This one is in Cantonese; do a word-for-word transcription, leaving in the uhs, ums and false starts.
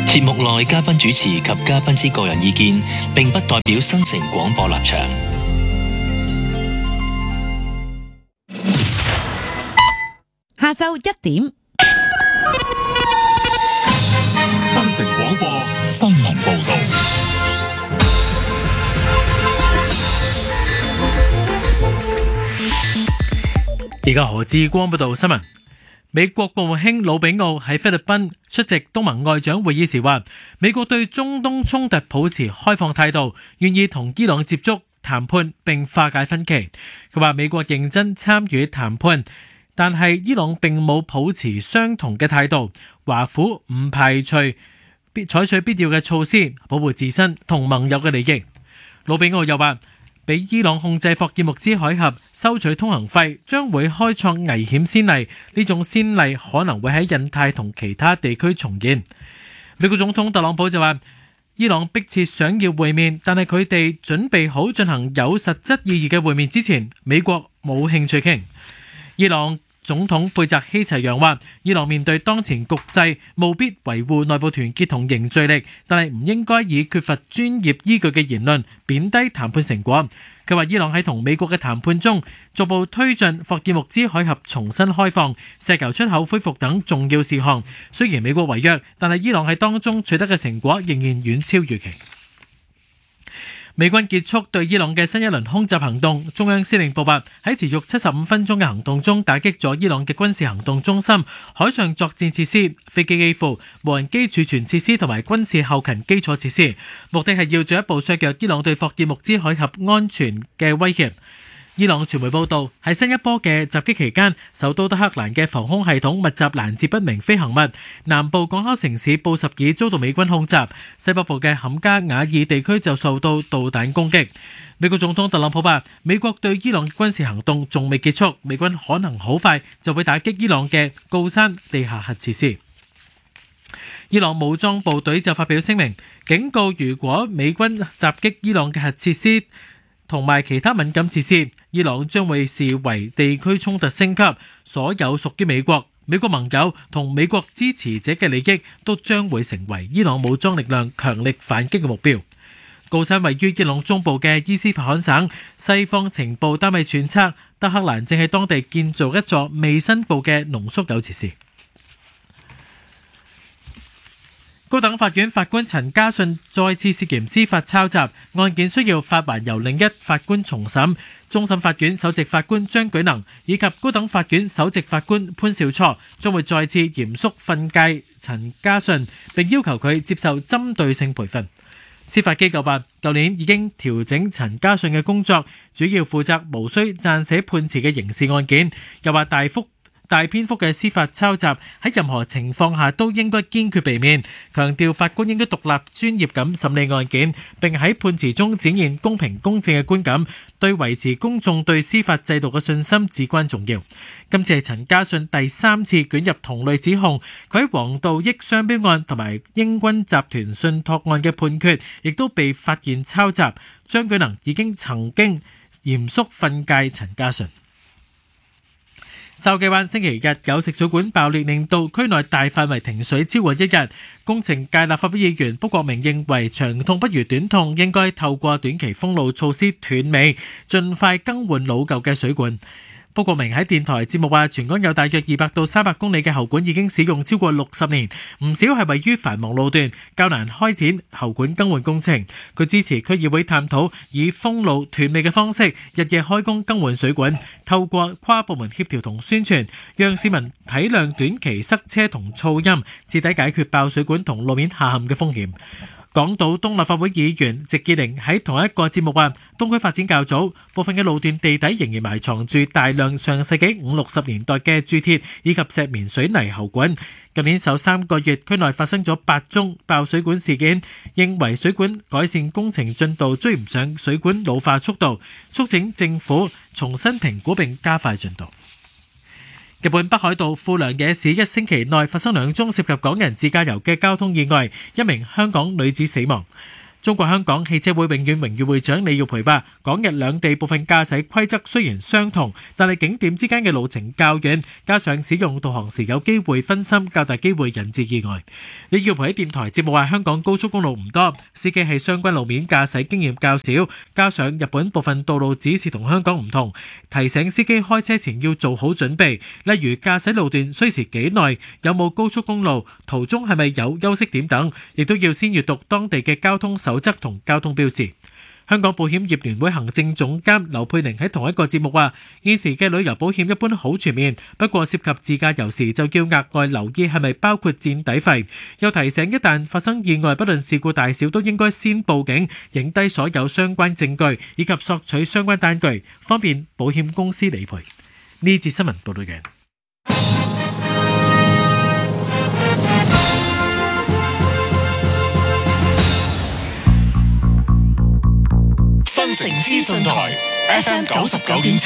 節目內嘉賓主持及嘉賓之個人意見，並不代表新城廣播立場。 下晝一點， 新城廣播新聞報道。 而家何志光報道新聞。美國國務卿魯比奧喺菲律賓出席東盟外長會議時話，美國對中東衝突保持開放態度，願意同伊朗接觸談判並化解分歧。佢話美國認真參與談判，但係伊朗並冇抱持相同嘅態度。華府唔排除必採取必要嘅措施保護自身同盟友嘅利益。魯比奧又話，俾伊朗控制霍爾木茲海峽收取通行費，將會開創危險先例。呢種先例可能會喺印太同其他地區重現。美國總統特朗普就話，伊朗迫切想要會面，但係佢哋準備好進行有實質意義嘅會面之前，美國冇興趣傾。伊朗總統貝澤希齊揚話，伊朗面對當前局勢，務必維護內部團結同凝聚力，但係唔應該以缺乏專業依據嘅言論貶低談判成果。佢話伊朗喺同美國嘅談判中，逐步推進霍爾木茲海峽重新開放、石油出口恢復等重要事項。雖然美國違約，但係伊朗喺當中取得嘅成果仍然遠超預期。美軍結束對伊朗嘅新一輪空襲行動，中央司令部話喺持續七十五分鐘嘅行動中，打擊咗伊朗嘅軍事行動中心、海上作戰設施、飛機基庫、無人機儲存設施同埋軍事後勤基礎設施，目的係要進一步削弱伊朗對霍爾木茲海峽安全嘅威脅。伊朗傳媒報道，喺新一波嘅襲擊期間，首都德黑蘭嘅防空系統密集攔截不明飛行物，南部港口城市布什爾遭到美軍空襲，西北部嘅坎加瓦爾地區就受到導彈攻擊。美國總統特朗普話，美國對伊朗嘅軍事行動仲未結束，美軍可能好快就會打擊伊朗嘅鋯山地下核設施。伊朗武裝部隊就發表聲明，警告如果美軍襲擊伊朗嘅核設施同埋其他敏感設施，伊朗將會視為地區衝突升級，所有屬於美國、美國盟友同美國支持者嘅利益都將會成為伊朗武裝力量強力反擊嘅目標。鋯山位於伊朗中部嘅伊斯法罕省，西方情報單位揣測，德黑蘭正喺當地建造一座未申報嘅濃縮鈾設施。高等法院法官陳家信再次涉嫌司法抄襲案件，需要發還由另一法官重審。終審法院首席法官張舉能以及高等法院首席法官潘兆初將會再次嚴肅訓誡陳家信，並要求佢接受針對性培訓。司法機構話，舊年已經調整陳家信嘅工作，主要負責無需撰寫判詞嘅刑事案件。又話大幅大篇幅嘅司法抄襲喺任何情況下都應該堅決避免，強調法官應該獨立專業咁審理案件，並喺判詞中展現公平公正嘅觀感，對維持公眾對司法制度嘅信心至關重要。今次係陳家信第三次捲入同類指控，佢喺黃道益商標案同埋英軍集團信託案嘅判決亦都被發現抄襲。張舉能已經曾經嚴肅訓誡陳家信。筲箕灣星期日有食水管爆裂，令到區內大範圍停水超過一日。工程界立法會議員卜國明認為長痛不如短痛，應該透過短期封路措施斷尾，盡快更換老舊嘅水管。卜國明喺電台節目話，全港有大約二百到三百公里嘅喉管已經使用超過六十年，唔少係位於繁忙路段，較難開展喉管更換工程。佢支持區議會探討以封路斷尾嘅方式，日夜開工更換水管，透過跨部門協調同宣傳，讓市民體諒短期塞車同噪音，徹底解決爆水管同路面下陷嘅風險。港島東立法會議員席建寧喺同一個節目話，東區發展較早，部分嘅路段地底仍然埋藏住大量上世紀五六十年代嘅鑄鐵以及石棉水泥喉管。近年首三個月，區內發生咗八宗爆水管事件，認為水管改善工程進度追唔上水管老化速度，促請政府重新評估並加快進度。日本北海道富良野市一星期內發生兩宗涉及港人自駕遊嘅交通意外，一名香港女子死亡。 中國香港汽車會永遠榮譽會長李耀培話：港日兩地部分駕駛規則雖然相同，但係景點之間嘅路程較遠，加上使用導航時有機會分心，較大機會引致意外。李耀培喺電台節目話：香港高速公路唔多，司機喺相關路面駕駛經驗較少，加上日本部分道路指示同香港唔同，提醒司機開車前要做好準備，例如駕駛路段需時幾耐，有冇高速公路，途中係咪有休息點等，亦都要先閱讀當地嘅交通守則同交通標誌。香港保險業聯會行政總監劉佩玲喺同一個節目話：現時嘅旅遊保險一般好全面，不過涉及自駕遊時就要額外留意係咪包括墊底費。又提醒一旦發生意外，不論事故大小，都應該先報警，影低所有相關證據，以及索取相關單據，方便保險公司理賠。呢節新聞報道完。 新城資訊台 F M 九十九點七